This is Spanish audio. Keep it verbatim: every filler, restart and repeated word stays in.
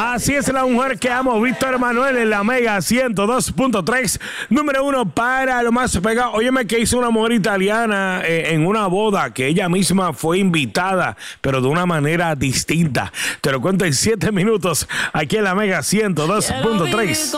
Así es la mujer que amo, Víctor Manuel en la Mega ciento dos punto tres, número uno para lo más pegado. Óyeme que hizo una mujer italiana eh, en una boda que ella misma fue invitada, pero de una manera distinta. Te lo cuento en siete minutos aquí en la Mega ciento dos punto tres.